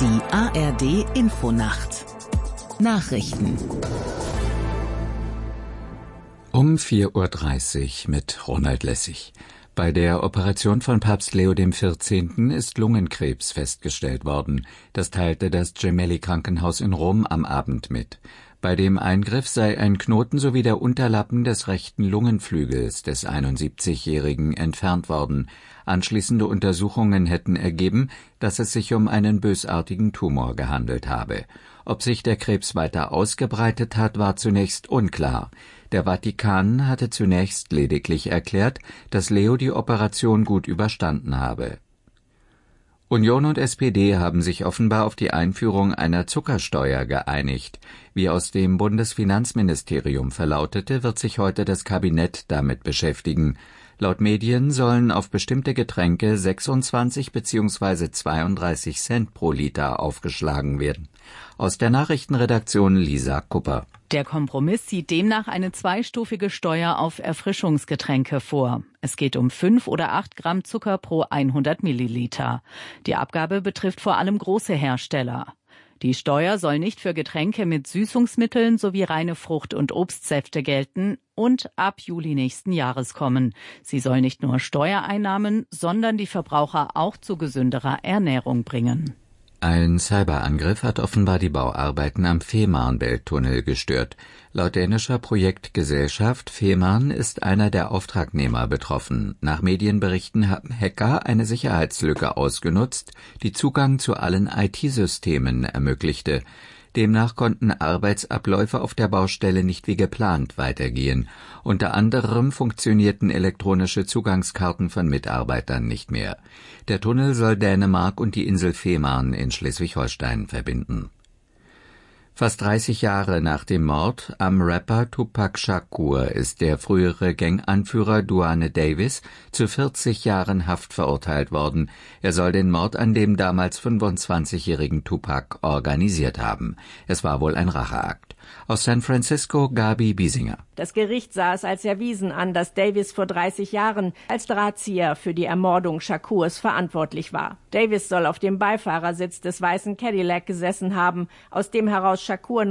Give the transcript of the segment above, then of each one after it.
Die ARD Infonacht Nachrichten um 4:30 Uhr mit Ronald Lessig. Bei der Operation von Papst Leo XIV. Ist Lungenkrebs festgestellt worden. Das teilte das Gemelli-Krankenhaus in Rom am Abend mit. Bei dem Eingriff sei ein Knoten sowie der Unterlappen des rechten Lungenflügels des 71-Jährigen entfernt worden. Anschließende Untersuchungen hätten ergeben, dass es sich um einen bösartigen Tumor gehandelt habe. Ob sich der Krebs weiter ausgebreitet hat, war zunächst unklar. Der Vatikan hatte zunächst lediglich erklärt, dass Leo die Operation gut überstanden habe. Union und SPD haben sich offenbar auf die Einführung einer Zuckersteuer geeinigt. Wie aus dem Bundesfinanzministerium verlautete, wird sich heute das Kabinett damit beschäftigen. Laut Medien sollen auf bestimmte Getränke 26 bzw. 32 Cent pro Liter aufgeschlagen werden. Aus der Nachrichtenredaktion Lisa Kupper. Der Kompromiss sieht demnach eine zweistufige Steuer auf Erfrischungsgetränke vor. Es geht um 5 oder 8 Gramm Zucker pro 100 Milliliter. Die Abgabe betrifft vor allem große Hersteller. Die Steuer soll nicht für Getränke mit Süßungsmitteln sowie reine Frucht- und Obstsäfte gelten und ab Juli nächsten Jahres kommen. Sie soll nicht nur Steuereinnahmen, sondern die Verbraucher auch zu gesünderer Ernährung bringen. Ein Cyberangriff hat offenbar die Bauarbeiten am Fehmarnbelt-Tunnel gestört. Laut dänischer Projektgesellschaft Fehmarn ist einer der Auftragnehmer betroffen. Nach Medienberichten haben Hacker eine Sicherheitslücke ausgenutzt, die Zugang zu allen IT-Systemen ermöglichte. Demnach konnten Arbeitsabläufe auf der Baustelle nicht wie geplant weitergehen. Unter anderem funktionierten elektronische Zugangskarten von Mitarbeitern nicht mehr. Der Tunnel soll Dänemark und die Insel Fehmarn in Schleswig-Holstein verbinden. Fast 30 Jahre nach dem Mord am Rapper Tupac Shakur ist der frühere Ganganführer Duane Davis zu 40 Jahren Haft verurteilt worden. Er soll den Mord an dem damals 25-jährigen Tupac organisiert haben. Es war wohl ein Racheakt. Aus San Francisco, Gabi Biesinger. Das Gericht sah es als erwiesen an, dass Davis vor 30 Jahren als Drahtzieher für die Ermordung Shakurs verantwortlich war. Davis soll auf dem Beifahrersitz des weißen Cadillac gesessen haben, aus dem heraus Shakur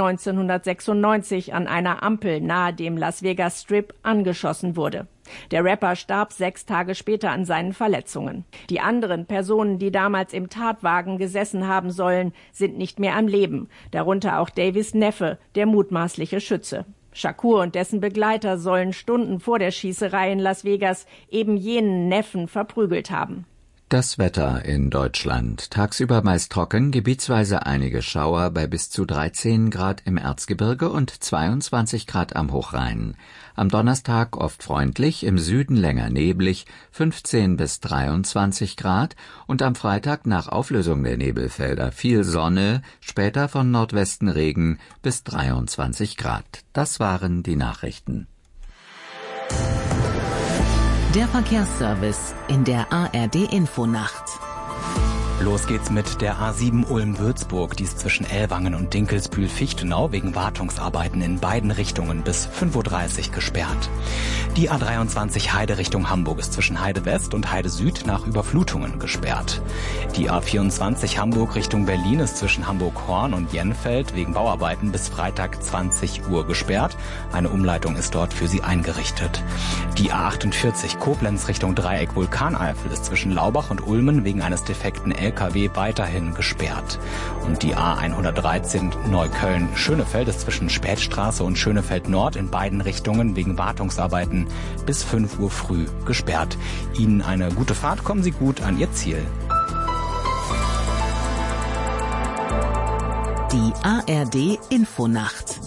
1996 an einer Ampel nahe dem Las Vegas Strip angeschossen wurde. Der Rapper starb 6 Tage später an seinen Verletzungen. Die anderen Personen, die damals im Tatwagen gesessen haben sollen, sind nicht mehr am Leben. Darunter auch Davis' Neffe, der mutmaßliche Schütze. Shakur und dessen Begleiter sollen Stunden vor der Schießerei in Las Vegas eben jenen Neffen verprügelt haben. Das Wetter in Deutschland. Tagsüber meist trocken, gebietsweise einige Schauer bei bis zu 13 Grad im Erzgebirge und 22 Grad am Hochrhein. Am Donnerstag oft freundlich, im Süden länger neblig, 15 bis 23 Grad und am Freitag nach Auflösung der Nebelfelder viel Sonne, später von Nordwesten Regen bis 23 Grad. Das waren die Nachrichten. Der Verkehrsservice in der ARD Infonacht. Los geht's mit der A7 Ulm-Würzburg. Die ist zwischen Ellwangen und Dinkelsbühl-Fichtenau wegen Wartungsarbeiten in beiden Richtungen bis 5:30 Uhr gesperrt. Die A23 Heide Richtung Hamburg ist zwischen Heide West und Heide Süd nach Überflutungen gesperrt. Die A24 Hamburg Richtung Berlin ist zwischen Hamburg-Horn und Jenfeld wegen Bauarbeiten bis Freitag 20 Uhr gesperrt. Eine Umleitung ist dort für sie eingerichtet. Die A48 Koblenz Richtung Dreieck Vulkaneifel ist zwischen Laubach und Ulmen wegen eines defekten LKW weiterhin gesperrt. Und die A113 Neukölln-Schönefeld ist zwischen Spätstraße und Schönefeld Nord in beiden Richtungen wegen Wartungsarbeiten bis 5 Uhr früh gesperrt. Ihnen eine gute Fahrt, kommen Sie gut an Ihr Ziel. Die ARD Infonacht.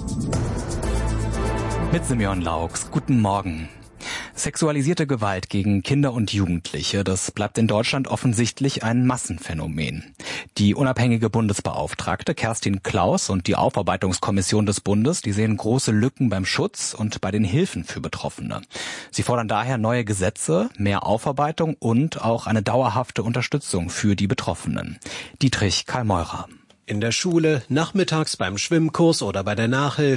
Mit Simeon Laux. Guten Morgen. Sexualisierte Gewalt gegen Kinder und Jugendliche, das bleibt in Deutschland offensichtlich ein Massenphänomen. Die unabhängige Bundesbeauftragte Kerstin Klaus und die Aufarbeitungskommission des Bundes, die sehen große Lücken beim Schutz und bei den Hilfen für Betroffene. Sie fordern daher neue Gesetze, mehr Aufarbeitung und auch eine dauerhafte Unterstützung für die Betroffenen. Dietrich Karl Meurer. In der Schule, nachmittags beim Schwimmkurs oder bei der Nachhilfe.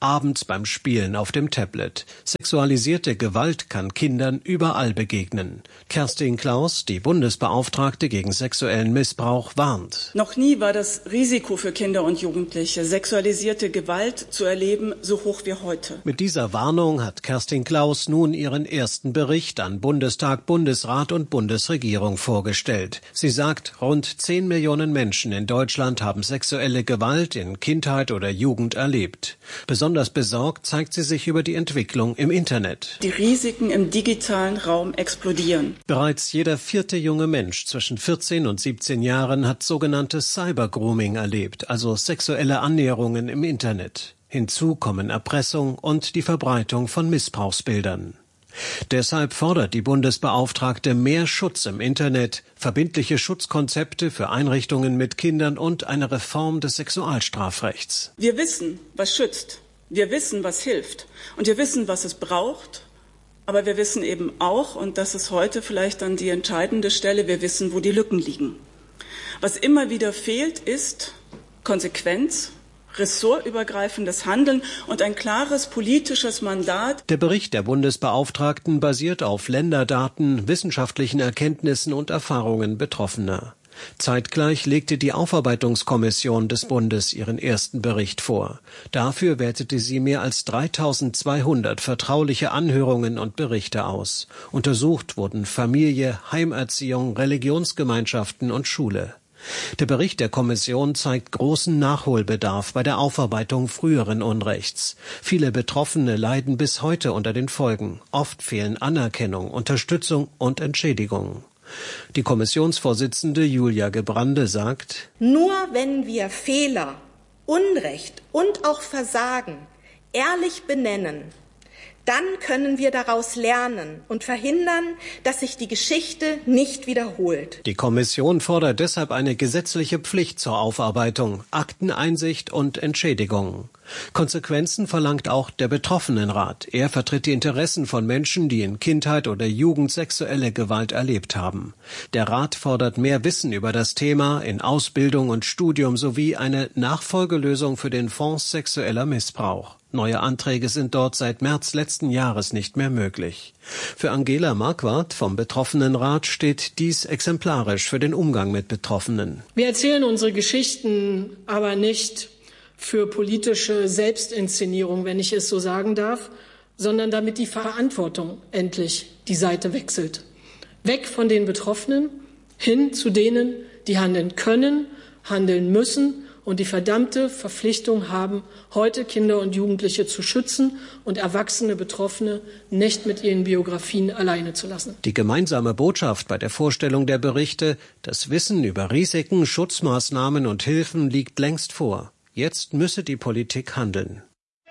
abends beim Spielen auf dem Tablet. Sexualisierte Gewalt kann Kindern überall begegnen. Kerstin Klaus, die Bundesbeauftragte gegen sexuellen Missbrauch, warnt. Noch nie war das Risiko für Kinder und Jugendliche, sexualisierte Gewalt zu erleben, so hoch wie heute. Mit dieser Warnung hat Kerstin Klaus nun ihren ersten Bericht an Bundestag, Bundesrat und Bundesregierung vorgestellt. Sie sagt, rund 10 Millionen Menschen in Deutschland haben sexuelle Gewalt in Kindheit oder Jugend erlebt. Besonders besorgt zeigt sie sich über die Entwicklung im Internet. Die Risiken im digitalen Raum explodieren. Bereits jeder 4. junge Mensch zwischen 14 und 17 Jahren hat sogenanntes Cybergrooming erlebt, also sexuelle Annäherungen im Internet. Hinzu kommen Erpressung und die Verbreitung von Missbrauchsbildern. Deshalb fordert die Bundesbeauftragte mehr Schutz im Internet, verbindliche Schutzkonzepte für Einrichtungen mit Kindern und eine Reform des Sexualstrafrechts. Wir wissen, was schützt. Wir wissen, was hilft. Und wir wissen, was es braucht. Aber wir wissen eben auch, und das ist heute vielleicht dann die entscheidende Stelle, wir wissen, wo die Lücken liegen. Was immer wieder fehlt, ist Konsequenz, ressortübergreifendes Handeln und ein klares politisches Mandat. Der Bericht der Bundesbeauftragten basiert auf Länderdaten, wissenschaftlichen Erkenntnissen und Erfahrungen Betroffener. Zeitgleich legte die Aufarbeitungskommission des Bundes ihren ersten Bericht vor. Dafür wertete sie mehr als 3.200 vertrauliche Anhörungen und Berichte aus. Untersucht wurden Familie, Heimerziehung, Religionsgemeinschaften und Schule. Der Bericht der Kommission zeigt großen Nachholbedarf bei der Aufarbeitung früheren Unrechts. Viele Betroffene leiden bis heute unter den Folgen. Oft fehlen Anerkennung, Unterstützung und Entschädigung. Die Kommissionsvorsitzende Julia Gebrande sagt: Nur wenn wir Fehler, Unrecht und auch Versagen ehrlich benennen, dann können wir daraus lernen und verhindern, dass sich die Geschichte nicht wiederholt. Die Kommission fordert deshalb eine gesetzliche Pflicht zur Aufarbeitung, Akteneinsicht und Entschädigung. Konsequenzen verlangt auch der Betroffenenrat. Er vertritt die Interessen von Menschen, die in Kindheit oder Jugend sexuelle Gewalt erlebt haben. Der Rat fordert mehr Wissen über das Thema in Ausbildung und Studium sowie eine Nachfolgelösung für den Fonds sexueller Missbrauch. Neue Anträge sind dort seit März letzten Jahres nicht mehr möglich. Für Angela Marquardt vom Betroffenenrat steht dies exemplarisch für den Umgang mit Betroffenen. Wir erzählen unsere Geschichten aber nicht für politische Selbstinszenierung, wenn ich es so sagen darf, sondern damit die Verantwortung endlich die Seite wechselt. Weg von den Betroffenen hin zu denen, die handeln können, handeln müssen und die verdammte Verpflichtung haben, heute Kinder und Jugendliche zu schützen und erwachsene Betroffene nicht mit ihren Biografien alleine zu lassen. Die gemeinsame Botschaft bei der Vorstellung der Berichte: Das Wissen über Risiken, Schutzmaßnahmen und Hilfen liegt längst vor. Jetzt müsse die Politik handeln.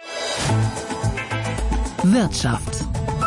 Wirtschaft.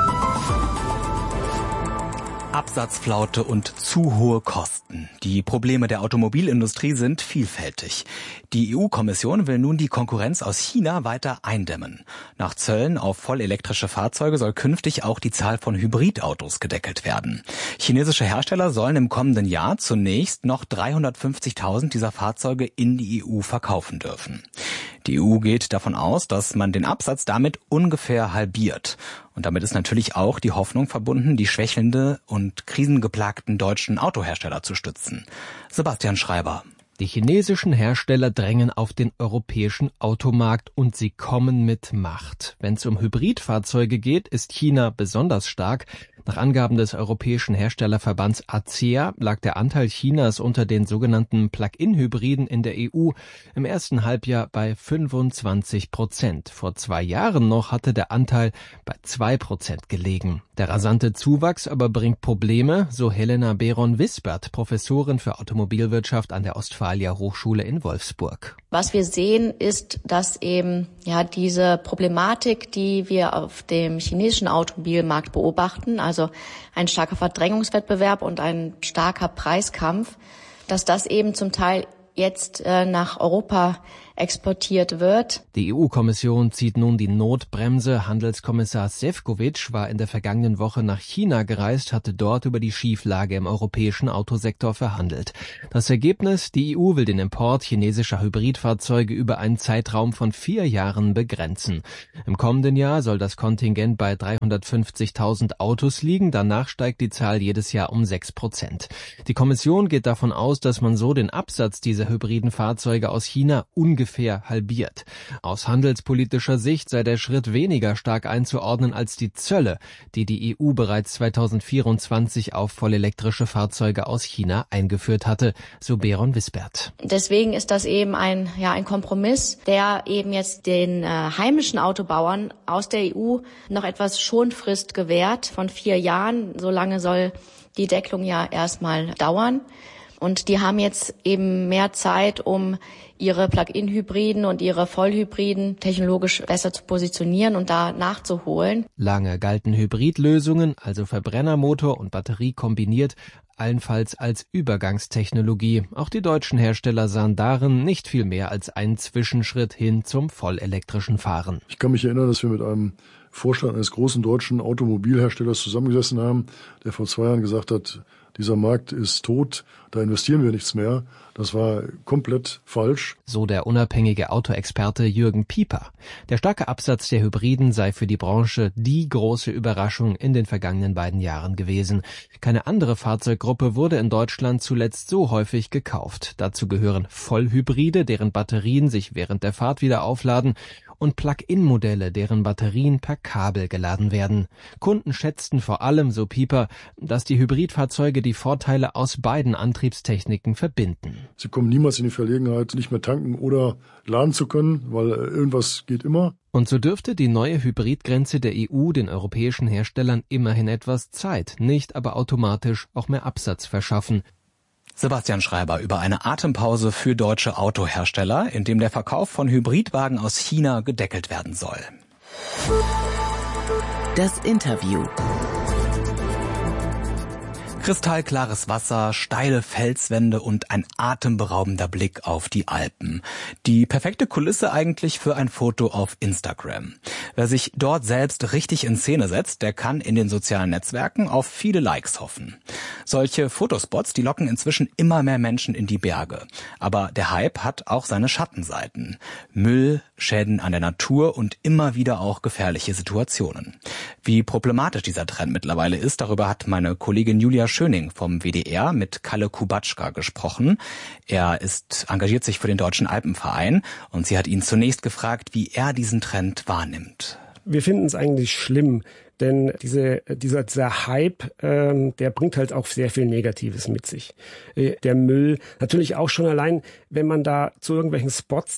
Absatzflaute und zu hohe Kosten. Die Probleme der Automobilindustrie sind vielfältig. Die EU-Kommission will nun die Konkurrenz aus China weiter eindämmen. Nach Zöllen auf vollelektrische Fahrzeuge soll künftig auch die Zahl von Hybridautos gedeckelt werden. Chinesische Hersteller sollen im kommenden Jahr zunächst noch 350.000 dieser Fahrzeuge in die EU verkaufen dürfen. Die EU geht davon aus, dass man den Absatz damit ungefähr halbiert. Und damit ist natürlich auch die Hoffnung verbunden, die schwächelnde und krisengeplagten deutschen Autohersteller zu stützen. Sebastian Schreiber. Die chinesischen Hersteller drängen auf den europäischen Automarkt und sie kommen mit Macht. Wenn es um Hybridfahrzeuge geht, ist China besonders stark. Nach Angaben des europäischen Herstellerverbands ACEA lag der Anteil Chinas unter den sogenannten Plug-in-Hybriden in der EU im ersten Halbjahr bei 25%. Vor 2 Jahren noch hatte der Anteil bei 2% gelegen. Der rasante Zuwachs aber bringt Probleme, so Helena Beron-Wisbert, Professorin für Automobilwirtschaft an der Ostfalia Hochschule in Wolfsburg. Was wir sehen, ist, dass eben diese Problematik, die wir auf dem chinesischen Automobilmarkt beobachten, also ein starker Verdrängungswettbewerb und ein starker Preiskampf, dass das eben zum Teil jetzt nach Europa exportiert wird. Die EU-Kommission zieht nun die Notbremse. Handelskommissar Šefčovič war in der vergangenen Woche nach China gereist, hatte dort über die Schieflage im europäischen Autosektor verhandelt. Das Ergebnis: Die EU will den Import chinesischer Hybridfahrzeuge über einen Zeitraum von 4 Jahren begrenzen. Im kommenden Jahr soll das Kontingent bei 350.000 Autos liegen. Danach steigt die Zahl jedes Jahr um 6%. Die Kommission geht davon aus, dass man so den Absatz dieser hybriden Fahrzeuge aus China ungefähr halbiert. Aus handelspolitischer Sicht sei der Schritt weniger stark einzuordnen als die Zölle, die die EU bereits 2024 auf vollelektrische Fahrzeuge aus China eingeführt hatte, so Beron Wisbert. Deswegen ist das eben ein Kompromiss, der eben jetzt den heimischen Autobauern aus der EU noch etwas Schonfrist gewährt von 4 Jahren. So lange soll die Deckelung ja erstmal dauern. Und die haben jetzt eben mehr Zeit, um ihre Plug-in-Hybriden und ihre Vollhybriden technologisch besser zu positionieren und da nachzuholen. Lange galten Hybridlösungen, also Verbrennermotor und Batterie kombiniert, allenfalls als Übergangstechnologie. Auch die deutschen Hersteller sahen darin nicht viel mehr als einen Zwischenschritt hin zum vollelektrischen Fahren. Ich kann mich erinnern, dass wir mit einem Vorstand eines großen deutschen Automobilherstellers zusammengesessen haben, der vor 2 Jahren gesagt hat, dieser Markt ist tot, da investieren wir nichts mehr. Das war komplett falsch. So der unabhängige Autoexperte Jürgen Pieper. Der starke Absatz der Hybriden sei für die Branche die große Überraschung in den vergangenen 2 Jahren gewesen. Keine andere Fahrzeuggruppe wurde in Deutschland zuletzt so häufig gekauft. Dazu gehören Vollhybride, deren Batterien sich während der Fahrt wieder aufladen, und Plug-in-Modelle, deren Batterien per Kabel geladen werden. Kunden schätzten vor allem, so Pieper, dass die Hybridfahrzeuge die Vorteile aus beiden Antriebstechniken verbinden. Sie kommen niemals in die Verlegenheit, nicht mehr tanken oder laden zu können, weil irgendwas geht immer. Und so dürfte die neue Hybridgrenze der EU den europäischen Herstellern immerhin etwas Zeit, nicht aber automatisch auch mehr Absatz verschaffen. Sebastian Schreiber über eine Atempause für deutsche Autohersteller, in dem der Verkauf von Hybridwagen aus China gedeckelt werden soll. Das Interview. Kristallklares Wasser, steile Felswände und ein atemberaubender Blick auf die Alpen. Die perfekte Kulisse eigentlich für ein Foto auf Instagram. Wer sich dort selbst richtig in Szene setzt, der kann in den sozialen Netzwerken auf viele Likes hoffen. Solche Fotospots, die locken inzwischen immer mehr Menschen in die Berge. Aber der Hype hat auch seine Schattenseiten. Müll, Schäden an der Natur und immer wieder auch gefährliche Situationen. Wie problematisch dieser Trend mittlerweile ist, darüber hat meine Kollegin Julia Schöning vom WDR mit Kalle Kubatschka gesprochen. Er engagiert sich für den Deutschen Alpenverein und sie hat ihn zunächst gefragt, wie er diesen Trend wahrnimmt. Wir finden es eigentlich schlimm, denn dieser Hype, der bringt halt auch sehr viel Negatives mit sich. Der Müll, natürlich auch schon allein, wenn man da zu irgendwelchen Spots,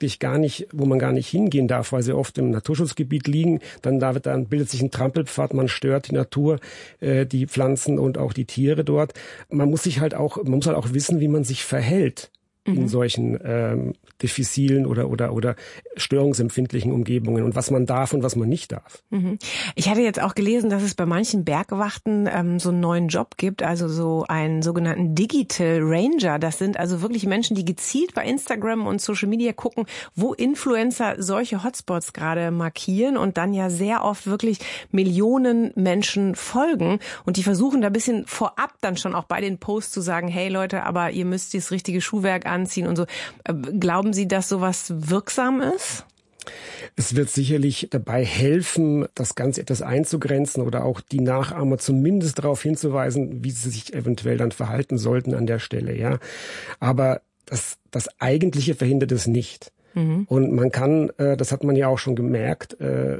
wo man gar nicht hingehen darf, weil sie oft im Naturschutzgebiet liegen, dann bildet sich ein Trampelpfad, man stört die Natur, die Pflanzen und auch die Tiere dort. Man muss halt auch wissen, wie man sich verhält in solchen diffizilen oder störungsempfindlichen Umgebungen und was man darf und was man nicht darf. Ich hatte jetzt auch gelesen, dass es bei manchen Bergwachten so einen neuen Job gibt, also so einen sogenannten Digital Ranger. Das sind also wirklich Menschen, die gezielt bei Instagram und Social Media gucken, wo Influencer solche Hotspots gerade markieren und dann ja sehr oft wirklich Millionen Menschen folgen und die versuchen da ein bisschen vorab dann schon auch bei den Posts zu sagen, hey Leute, aber ihr müsst das richtige Schuhwerk anziehen und so. Glauben Sie, dass sowas wirksam ist? Es wird sicherlich dabei helfen, das Ganze etwas einzugrenzen oder auch die Nachahmer zumindest darauf hinzuweisen, wie sie sich eventuell dann verhalten sollten an der Stelle, ja. Aber das Eigentliche verhindert es nicht. Und man kann, das hat man ja auch schon gemerkt,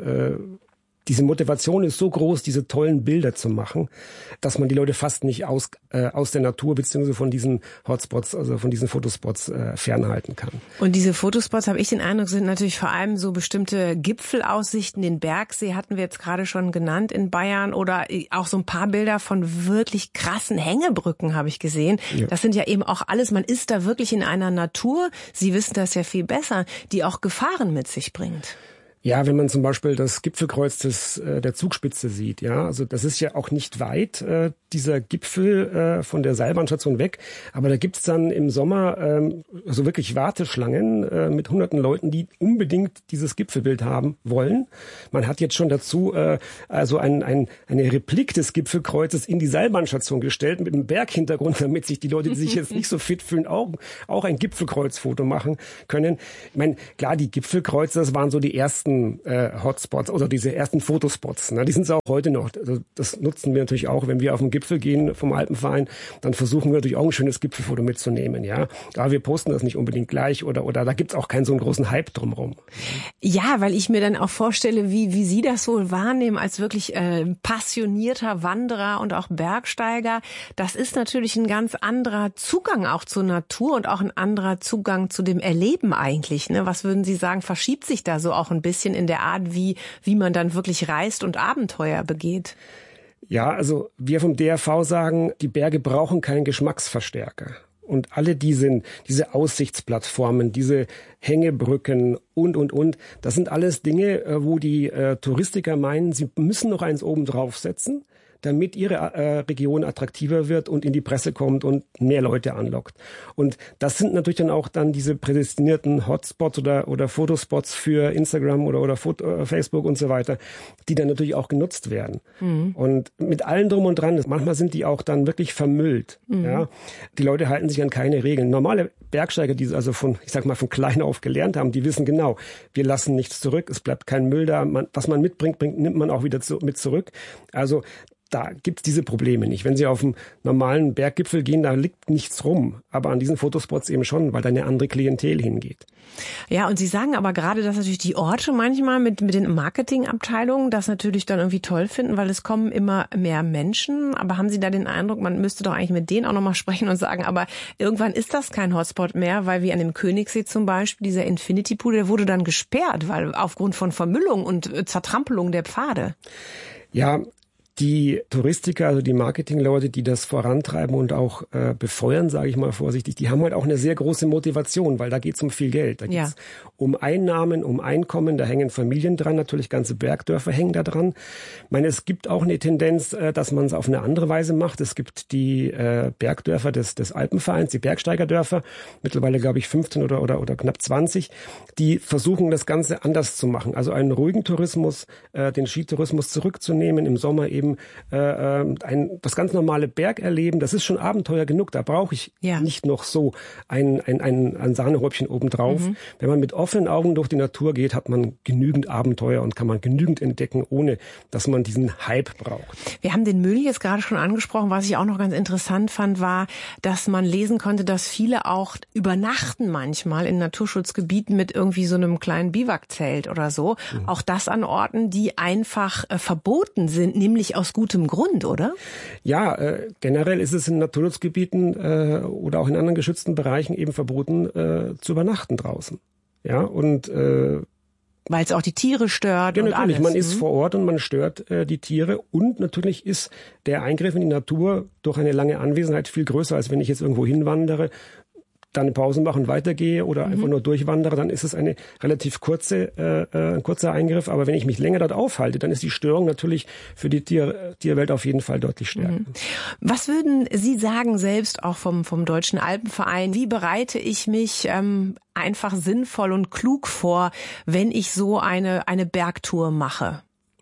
diese Motivation ist so groß, diese tollen Bilder zu machen, dass man die Leute fast nicht aus der Natur bzw. von diesen Hotspots, also von diesen Fotospots fernhalten kann. Und diese Fotospots, habe ich den Eindruck, sind natürlich vor allem so bestimmte Gipfelaussichten. Den Bergsee hatten wir jetzt gerade schon genannt in Bayern oder auch so ein paar Bilder von wirklich krassen Hängebrücken habe ich gesehen. Ja. Das sind ja eben auch alles, man ist da wirklich in einer Natur, Sie wissen das ja viel besser, die auch Gefahren mit sich bringt. Ja, wenn man zum Beispiel das Gipfelkreuz der Zugspitze sieht, ja, also das ist ja auch nicht weit, dieser Gipfel von der Seilbahnstation weg, aber da gibt's dann im Sommer so wirklich Warteschlangen mit hunderten Leuten, die unbedingt dieses Gipfelbild haben wollen. Man hat jetzt schon dazu also eine Replik des Gipfelkreuzes in die Seilbahnstation gestellt mit einem Berghintergrund, damit sich die Leute, die sich jetzt nicht so fit fühlen, auch ein Gipfelkreuzfoto machen können. Ich meine, klar, die Gipfelkreuze, das waren so die ersten Hotspots oder diese ersten Fotospots. Die sind es auch heute noch. Also das nutzen wir natürlich auch, wenn wir auf den Gipfel gehen vom Alpenverein, dann versuchen wir natürlich auch ein schönes Gipfelfoto mitzunehmen. Ja, aber wir posten das nicht unbedingt gleich oder da gibt's auch keinen so einen großen Hype drumherum. Ja, weil ich mir dann auch vorstelle, wie Sie das wohl wahrnehmen als wirklich passionierter Wanderer und auch Bergsteiger. Das ist natürlich ein ganz anderer Zugang auch zur Natur und auch ein anderer Zugang zu dem Erleben eigentlich. Ne? Was würden Sie sagen, verschiebt sich da so auch ein bisschen in der Art, wie man dann wirklich reist und Abenteuer begeht? Ja, also wir vom DRV sagen, die Berge brauchen keinen Geschmacksverstärker. Und alle diese Aussichtsplattformen, diese Hängebrücken und, das sind alles Dinge, wo die Touristiker meinen, sie müssen noch eins oben draufsetzen, damit ihre Region attraktiver wird und in die Presse kommt und mehr Leute anlockt. Und das sind natürlich dann auch diese prädestinierten Hotspots oder Fotospots für Instagram oder Facebook und so weiter, die dann natürlich auch genutzt werden. Mhm. Und mit allem drum und dran, manchmal sind die auch dann wirklich vermüllt. Mhm. Ja? Die Leute halten sich an keine Regeln. Normale Bergsteiger, die also von klein auf gelernt haben, die wissen genau, wir lassen nichts zurück, es bleibt kein Müll da, was man mitbringt, nimmt man auch wieder mit zurück. Also da gibt's diese Probleme nicht. Wenn Sie auf einen normalen Berggipfel gehen, da liegt nichts rum. Aber an diesen Fotospots eben schon, weil da eine andere Klientel hingeht. Ja, und Sie sagen aber gerade, dass natürlich die Orte manchmal mit den Marketingabteilungen das natürlich dann irgendwie toll finden, weil es kommen immer mehr Menschen. Aber haben Sie da den Eindruck, man müsste doch eigentlich mit denen auch nochmal sprechen und sagen, aber irgendwann ist das kein Hotspot mehr, weil wie an dem Königssee zum Beispiel, dieser Infinity Pool, der wurde dann gesperrt, weil aufgrund von Vermüllung und Zertrampelung der Pfade. Ja, die Touristiker, also die Marketingleute, die das vorantreiben und auch befeuern, sage ich mal vorsichtig, die haben halt auch eine sehr große Motivation, weil da geht's um viel Geld. Da geht's um Einnahmen, um Einkommen, da hängen Familien dran, natürlich ganze Bergdörfer hängen da dran. Ich meine, es gibt auch eine Tendenz, dass man es auf eine andere Weise macht. Es gibt die Bergdörfer des Alpenvereins, die Bergsteigerdörfer, mittlerweile glaube ich 15 oder knapp 20, die versuchen das Ganze anders zu machen. Also einen ruhigen Tourismus, den Skitourismus zurückzunehmen, im Sommer eben das ganz normale Bergerleben, das ist schon Abenteuer genug. Da brauche ich nicht noch so ein Sahnehäubchen obendrauf. Mhm. Wenn man mit offenen Augen durch die Natur geht, hat man genügend Abenteuer und kann man genügend entdecken, ohne dass man diesen Hype braucht. Wir haben den Müll jetzt gerade schon angesprochen. Was ich auch noch ganz interessant fand, war, dass man lesen konnte, dass viele auch übernachten manchmal in Naturschutzgebieten mit irgendwie so einem kleinen Biwakzelt oder so. Mhm. Auch das an Orten, die einfach verboten sind, nämlich aus gutem Grund, oder? Ja, generell ist es in Naturschutzgebieten oder auch in anderen geschützten Bereichen eben verboten, zu übernachten draußen. Ja, und weil es auch die Tiere stört. Ja, und natürlich. Alles. Man ist vor Ort und man stört die Tiere. Und natürlich ist der Eingriff in die Natur durch eine lange Anwesenheit viel größer, als wenn ich jetzt irgendwo hinwandere, dann eine Pause mache und weitergehe oder einfach nur durchwandere, dann ist es ein kurzer Eingriff. Aber wenn ich mich länger dort aufhalte, dann ist die Störung natürlich für die Tierwelt auf jeden Fall deutlich stärker. Was würden Sie sagen, selbst auch vom Deutschen Alpenverein, wie bereite ich mich einfach sinnvoll und klug vor, wenn ich so eine Bergtour mache?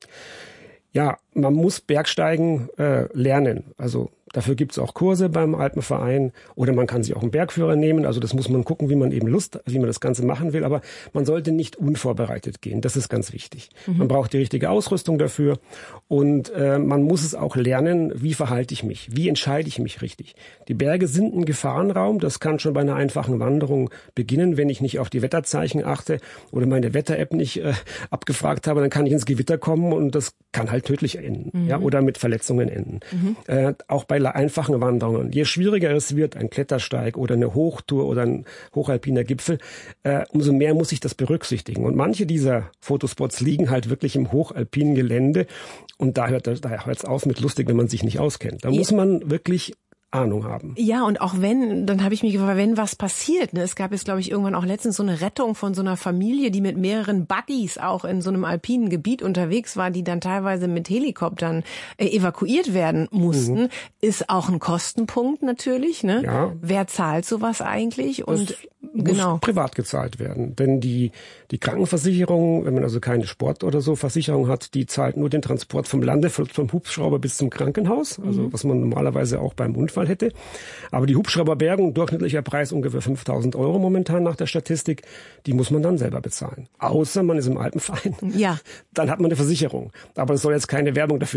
Ja, man muss Bergsteigen lernen. Also dafür gibt's auch Kurse beim Alpenverein oder man kann sich auch einen Bergführer nehmen. Also das muss man gucken, wie man das Ganze machen will. Aber man sollte nicht unvorbereitet gehen. Das ist ganz wichtig. Man braucht die richtige Ausrüstung dafür und man muss es auch lernen, wie verhalte ich mich, wie entscheide ich mich richtig. Die Berge sind ein Gefahrenraum. Das kann schon bei einer einfachen Wanderung beginnen. Wenn ich nicht auf die Wetterzeichen achte oder meine Wetter-App nicht abgefragt habe, dann kann ich ins Gewitter kommen und das kann halt tödlich enden, ja, oder mit Verletzungen enden. Auch bei einfachen Wanderungen. Je schwieriger es wird, ein Klettersteig oder eine Hochtour oder ein hochalpiner Gipfel, umso mehr muss ich das berücksichtigen. Und manche dieser Fotospots liegen halt wirklich im hochalpinen Gelände und da hört es auf mit lustig, wenn man sich nicht auskennt. Da muss man wirklich Ahnung haben. Ja, und auch wenn, dann habe ich mich gefragt, wenn was passiert, ne? Es gab jetzt, glaube ich, irgendwann auch letztens so eine Rettung von so einer Familie, die mit mehreren Buddies auch in so einem alpinen Gebiet unterwegs war, die dann teilweise mit Helikoptern evakuiert werden mussten. Ist auch ein Kostenpunkt natürlich, ne? Ja. Wer zahlt sowas eigentlich? Und muss privat gezahlt werden. Denn die Krankenversicherung, wenn man also keine Sport- oder so Versicherung hat, die zahlt nur den Transport vom vom Hubschrauber bis zum Krankenhaus, also was man normalerweise auch beim Unfall hätte. Aber die Hubschrauberbergung, durchschnittlicher Preis ungefähr 5.000 € momentan nach der Statistik, die muss man dann selber bezahlen. Außer man ist im Alpenverein. Ja. Dann hat man eine Versicherung. Aber es soll jetzt keine Werbung dafür